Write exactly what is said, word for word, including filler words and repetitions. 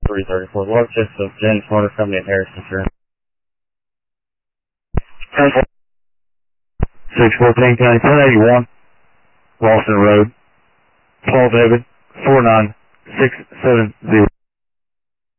three thirty-four. Lord Joseph, James Motor Company at Harris Insurance. six fourteen County ten eighty-one, Lawson Road, Paul David, four nine six seven zero.